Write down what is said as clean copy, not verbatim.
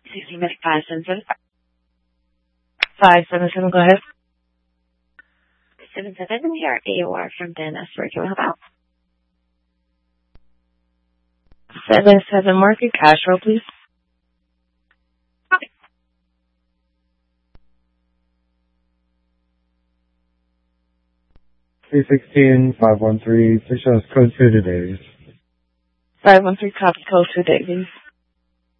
CC Medic 577. 577, go ahead. 77, here AOR from Dennis. Where can we help out? 77, market cash roll, please. Okay. $316,513, 6 shows code 2 today. 513, copy code 2 days.